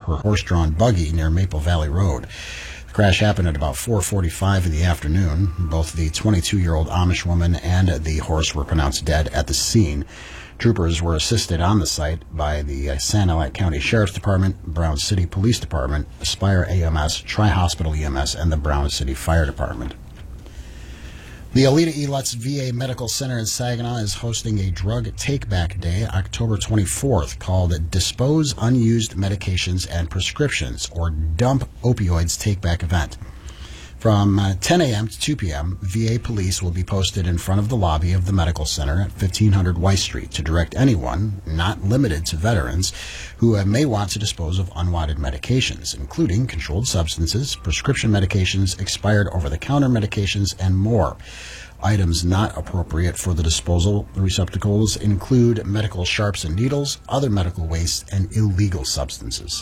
her horse-drawn buggy near Maple Valley Road. The crash happened at about 4:45 in the afternoon. Both the 22-year-old Amish woman and the horse were pronounced dead at the scene. Troopers were assisted on the site by the Sanilac County Sheriff's Department, Brown City Police Department, Aspire AMS, Tri-Hospital EMS, and the Brown City Fire Department. The Alita E. Lutz VA Medical Center in Saginaw is hosting a drug take-back day October 24th called Dispose Unused Medications and Prescriptions, or Dump Opioids Take-Back event. From 10 a.m. to 2 p.m., VA police will be posted in front of the lobby of the medical center at 1500 Weiss Street to direct anyone, not limited to veterans, who may want to dispose of unwanted medications, including controlled substances, prescription medications, expired over-the-counter medications, and more. Items not appropriate for the disposal receptacles include medical sharps and needles, other medical waste, and illegal substances.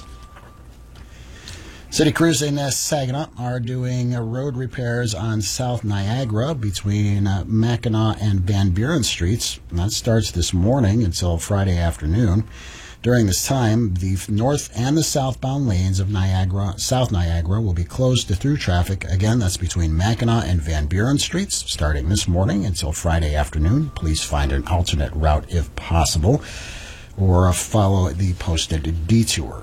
City crews in Saginaw are doing road repairs on South Niagara between Mackinac and Van Buren Streets. And that starts this morning until Friday afternoon. During this time, the north and the southbound lanes of South Niagara will be closed to through traffic. Again, that's between Mackinac and Van Buren Streets, starting this morning until Friday afternoon. Please find an alternate route if possible, or follow the posted detour.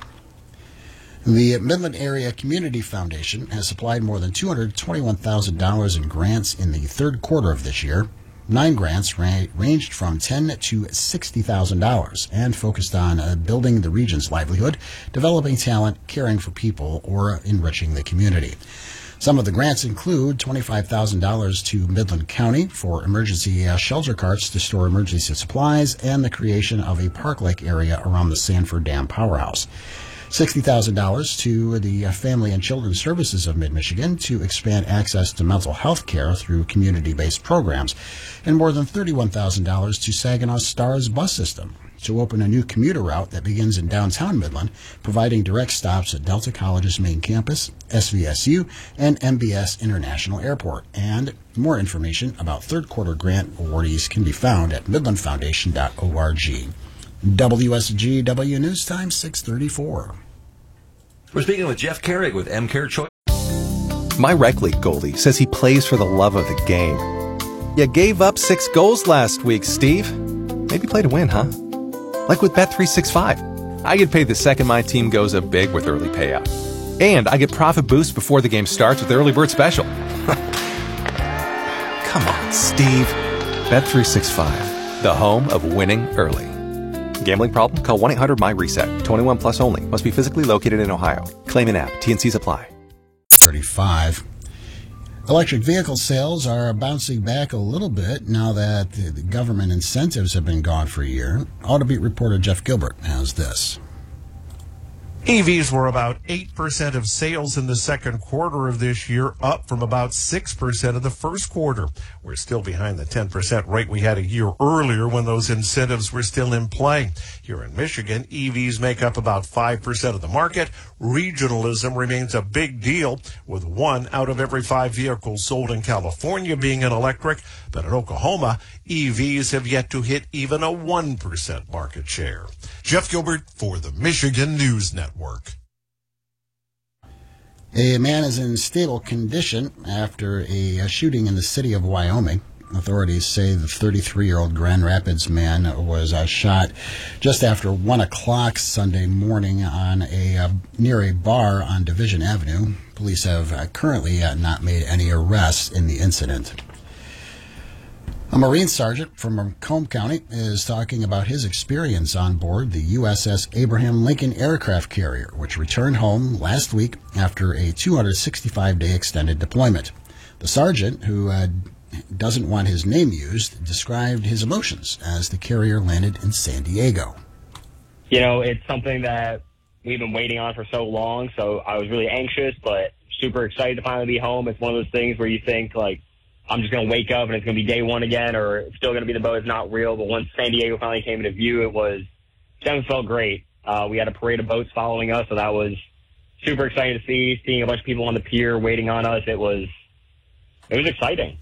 The Midland Area Community Foundation has supplied more than $221,000 in grants in the third quarter of this year. 9 grants ranged from $10,000 to $60,000 and focused on building the region's livelihood, developing talent, caring for people, or enriching the community. Some of the grants include $25,000 to Midland County for emergency shelter carts to store emergency supplies and the creation of a park lake area around the Sanford Dam Powerhouse. $60,000 to the Family and Children's Services of Mid-Michigan to expand access to mental health care through community-based programs, and more than $31,000 to Saginaw's STARS bus system to open a new commuter route that begins in downtown Midland, providing direct stops at Delta College's main campus, SVSU, and MBS International Airport. And more information about third quarter grant awardees can be found at midlandfoundation.org. WSGW News Time, 6:34. We're speaking with Jeff Carrig with M-Care Choice. My rec league goalie says he plays for the love of the game. You gave up 6 goals last week, Steve. Maybe play to win, huh? Like with Bet365. I get paid the second my team goes up big with early payout. And I get profit boost before the game starts with the early bird special. Come on, Steve. Bet365, the home of winning early. Gambling problem? Call 1-800-MY-RESET. 21 plus only. Must be physically located in Ohio. Claim an app. T&Cs apply. 35. Electric vehicle sales are bouncing back a little bit now that the government incentives have been gone for a year. Autobeat reporter Jeff Gilbert has this. EVs were about 8% of sales in the second quarter of this year, up from about 6% in the first quarter. We're still behind the 10% rate we had a year earlier when those incentives were still in play. Here in Michigan, EVs make up about 5% of the market. Regionalism remains a big deal, with 1 out of every 5 vehicles sold in California being an electric. But in Oklahoma, EVs have yet to hit even a 1% market share. Jeff Gilbert for the Michigan News Network. A man is in stable condition after a shooting in the city of Wyoming. Authorities say the 33-year-old Grand Rapids man was shot just after 1 o'clock Sunday morning on near a bar on Division Avenue. Police have currently not made any arrests in the incident. A Marine sergeant from Macomb County is talking about his experience on board the USS Abraham Lincoln aircraft carrier, which returned home last week after a 265-day extended deployment. The sergeant, who doesn't want his name used, described his emotions as the carrier landed in San Diego. You know, it's something that we've been waiting on for so long, so I was really anxious, but super excited to finally be home. It's one of those things where you think, like, I'm just going to wake up and it's going to be day one again, or it's still going to be the boat. It's not real. But once San Diego finally came into view, it definitely felt great. We had a parade of boats following us, so that was super exciting to see. Seeing a bunch of people on the pier waiting on us, it was exciting.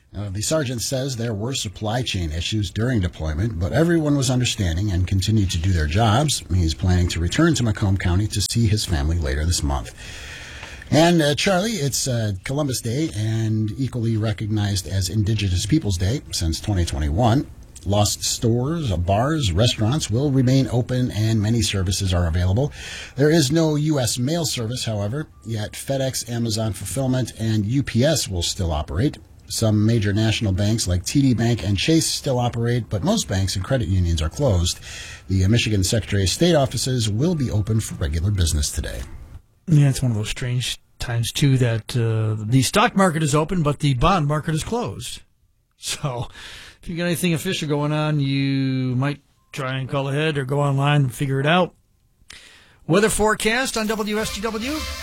The sergeant says there were supply chain issues during deployment, but everyone was understanding and continued to do their jobs. He's planning to return to Macomb County to see his family later this month. And Charlie, it's Columbus Day and equally recognized as Indigenous Peoples Day since 2021. Lost stores, bars, restaurants will remain open and many services are available. There is no U.S. mail service, however, yet FedEx, Amazon Fulfillment, and UPS will still operate. Some major national banks like TD Bank and Chase still operate, but most banks and credit unions are closed. The Michigan Secretary of State offices will be open for regular business today. Yeah, it's one of those strange times, too, that the stock market is open, but the bond market is closed. So if you got anything official going on, you might try and call ahead or go online and figure it out. Weather forecast on WSTW.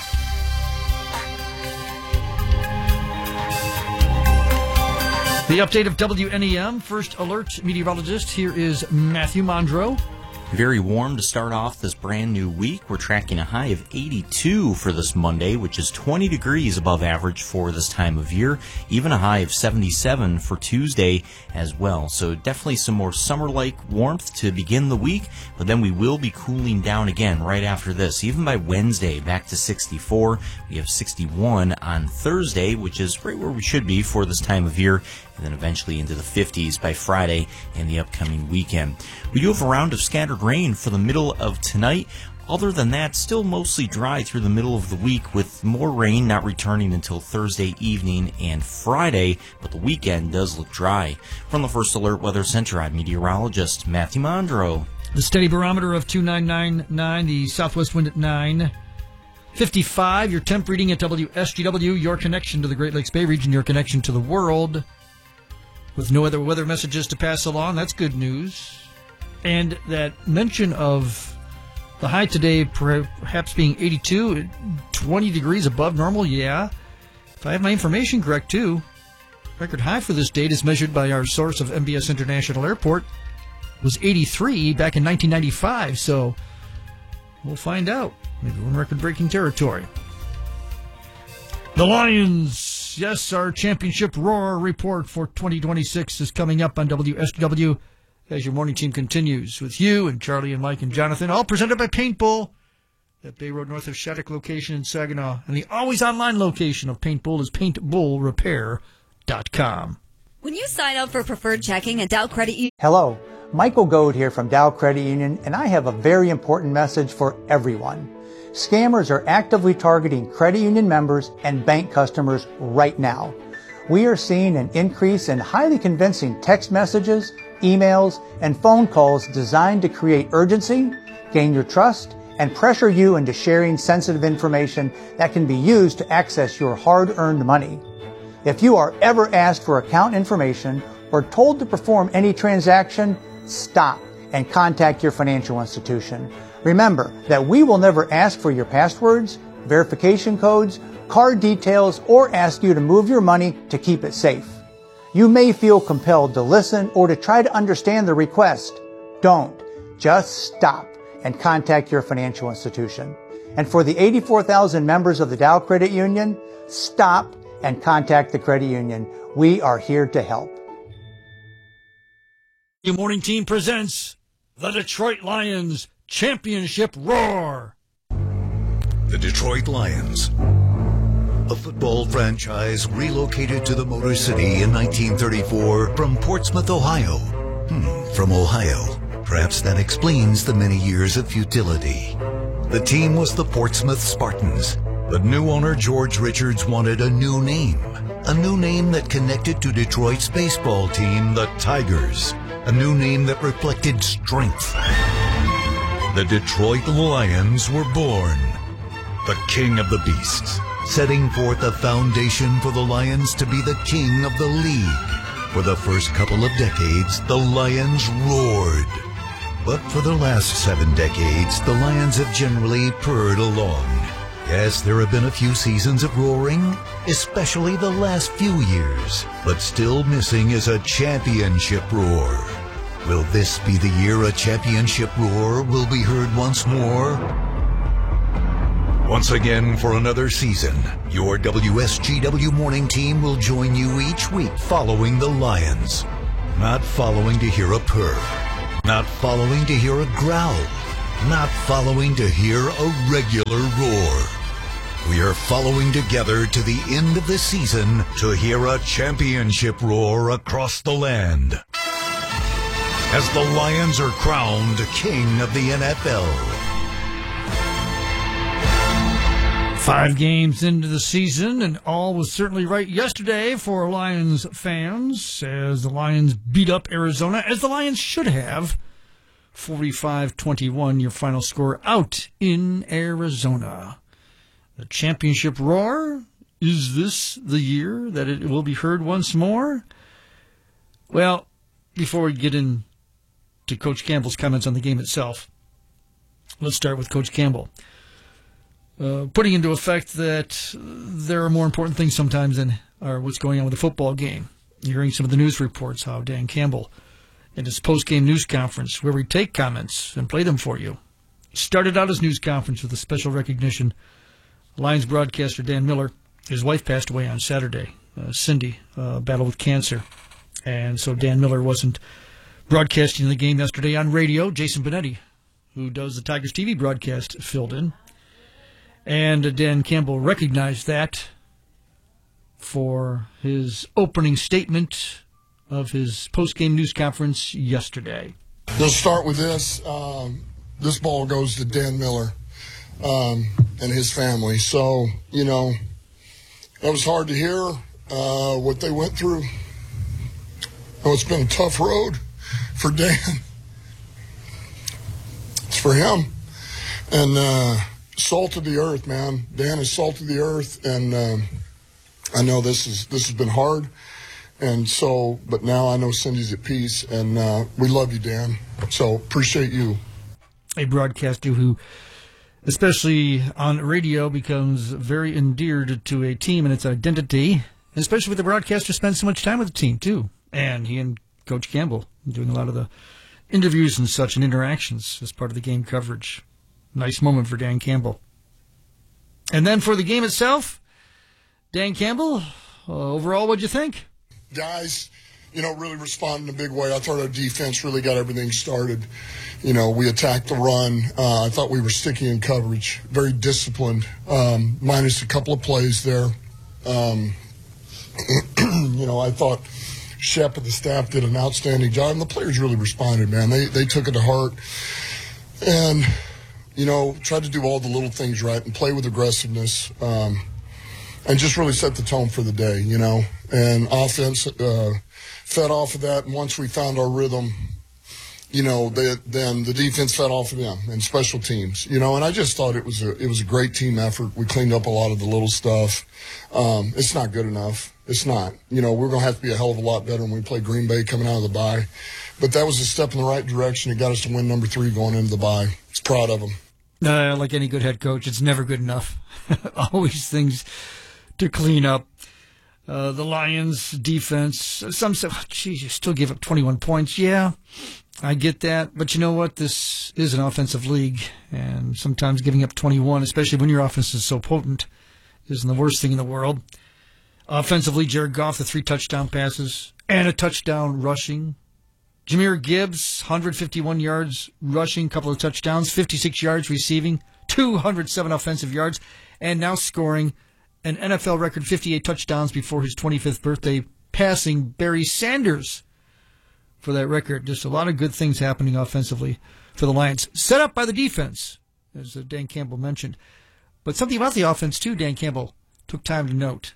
The update of WNEM. First alert meteorologist, here is Matthew Mondro. Very warm to start off this brand new week. We're tracking a high of 82 for this Monday, which is 20 degrees above average for this time of year. Even a high of 77 for Tuesday as well. So definitely some more summer-like warmth to begin the week, but then we will be cooling down again right after this. Even by Wednesday, back to 64. We have 61 on Thursday, which is right where we should be for this time of year, and then eventually into the 50s by Friday and the upcoming weekend. We do have a round of scattered rain for the middle of tonight. Other than that, still mostly dry through the middle of the week, with more rain not returning until Thursday evening and Friday, but the weekend does look dry. From the First Alert Weather Center, I'm meteorologist Matthew Mondro. The steady barometer of 2999, the southwest wind at 9. 55, your temp reading at WSGW, your connection to the Great Lakes Bay region, your connection to the world. With no other weather messages to pass along, that's good news. And that mention of the high today perhaps being 82, 20 degrees above normal, yeah. If I have my information correct, too, record high for this date is measured by our source of MBS International Airport, was 83 back in 1995, so we'll find out. Maybe we're in record-breaking territory. The Lions, yes, our championship roar report for 2026 is coming up on WSW as your morning team continues with you and Charlie and Mike and Jonathan, all presented by Paint Bull at Bay Road north of Shattuck location in Saginaw. And the always online location of Paint Bull is paintbullrepair.com. When you sign up for preferred checking at Dow Credit Union. Hello, Michael Goad here from Dow Credit Union, and I have a very important message for everyone. Scammers are actively targeting credit union members and bank customers right now. We are seeing an increase in highly convincing text messages, emails, and phone calls designed to create urgency, gain your trust, and pressure you into sharing sensitive information that can be used to access your hard-earned money. If you are ever asked for account information or told to perform any transaction, stop and contact your financial institution. Remember that we will never ask for your passwords, verification codes, card details, or ask you to move your money to keep it safe. You may feel compelled to listen or to try to understand the request. Don't. Just stop and contact your financial institution. And for the 84,000 members of the Dow Credit Union, stop and contact the credit union. We are here to help. Your morning team presents the Detroit Lions Championship Roar. The Detroit Lions, a football franchise relocated to the Motor City in 1934 from Portsmouth, Ohio. From Ohio. Perhaps that explains the many years of futility. The team was the Portsmouth Spartans, but new owner George Richards wanted a new name that connected to Detroit's baseball team, the Tigers, a new name that reflected strength. The Detroit Lions were born, the king of the beasts, setting forth a foundation for the Lions to be the king of the league. For the first couple of decades, the Lions roared. But for the last 7 decades, the Lions have generally purred along. Yes, there have been a few seasons of roaring, especially the last few years, but still missing is a championship roar. Will this be the year a championship roar will be heard once more? Once again, for another season, your WSGW morning team will join you each week following the Lions. Not following to hear a purr. Not following to hear a growl. Not following to hear a regular roar. We are following together to the end of the season to hear a championship roar across the land. As the Lions are crowned king of the NFL. 5 games into the season, and all was certainly right yesterday for Lions fans as the Lions beat up Arizona, as the Lions should have. 45-21, your final score out in Arizona. The championship roar, is this the year that it will be heard once more? Well, before we get into Coach Campbell's comments on the game itself, let's start with Coach Campbell. Putting into effect that there are more important things sometimes than what's going on with the football game. You're hearing some of the news reports, how Dan Campbell, in his post-game news conference, where we take comments and play them for you, started out his news conference with a special recognition. Lions broadcaster Dan Miller, his wife passed away on Saturday. Cindy battled with cancer. And so Dan Miller wasn't broadcasting the game yesterday on radio. Jason Benetti, who does the Tigers TV broadcast, filled in. And Dan Campbell recognized that for his opening statement of his post-game news conference yesterday. We'll start with this. This ball goes to Dan Miller and his family. So, you know, that was hard to hear what they went through. Oh, it's been a tough road for Dan. It's for him. And salt of the earth, man. Dan is salt of the earth, and I know this has been hard, and so, but now I know Cindy's at peace, and we love you, Dan. So appreciate you. A broadcaster who, especially on radio, becomes very endeared to a team and its identity, especially with the broadcaster spends so much time with the team too, and he and Coach Campbell doing a lot of the interviews and such and interactions as part of the game coverage. Nice moment for Dan Campbell. And then for the game itself, Dan Campbell, overall, what'd you think? Guys, you know, really responded in a big way. I thought our defense really got everything started. You know, we attacked the run. I thought we were sticky in coverage, very disciplined, minus a couple of plays there. You know, I thought Shep and the staff did an outstanding job, and the players really responded, man. They took it to heart. And you know, tried to do all the little things right and play with aggressiveness, and just really set the tone for the day, you know. And offense fed off of that, and once we found our rhythm, you know, then the defense fed off of them and special teams, you know. And I just thought it was a great team effort. We cleaned up a lot of the little stuff. It's not good enough. It's not. You know, we're going to have to be a hell of a lot better when we play Green Bay coming out of the bye. But that was a step in the right direction. It got us to win number 3 going into the bye. It's proud of them. Like any good head coach, it's never good enough. Always things to clean up. The Lions' defense, some say, oh, geez, you still give up 21 points. Yeah, I get that. But you know what? This is an offensive league, and sometimes giving up 21, especially when your offense is so potent, isn't the worst thing in the world. Offensively, Jared Goff, the 3 touchdown passes and a touchdown rushing. Jahmyr Gibbs, 151 yards rushing, couple of touchdowns, 56 yards receiving, 207 offensive yards, and now scoring an NFL record 58 touchdowns before his 25th birthday, passing Barry Sanders for that record. Just a lot of good things happening offensively for the Lions. Set up by the defense, as Dan Campbell mentioned. But something about the offense, too, Dan Campbell took time to note.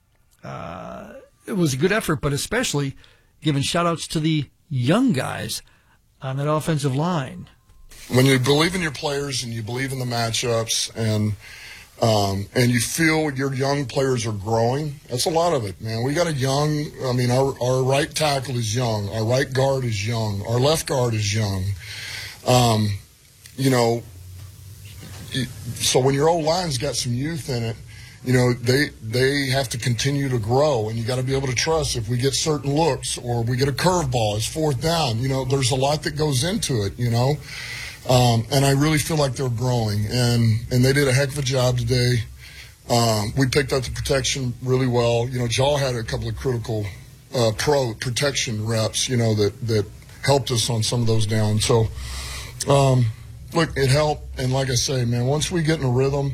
It was a good effort, but especially giving shout-outs to the young guys on that offensive line. When you believe in your players and you believe in the matchups and you feel your young players are growing, that's a lot of it, man. We got our right tackle is young. Our right guard is young. Our left guard is young. You know, so when your O-line's got some youth in it, you know, they have to continue to grow, and you got to be able to trust if we get certain looks or we get a curveball, it's 4th down. You know, there's a lot that goes into it, you know. And I really feel like they're growing, and they did a heck of a job today. We picked up the protection really well. Jaw had a couple of critical pro protection reps, that helped us on some of those downs. So, look, it helped. And like I say, man, once we get in a rhythm,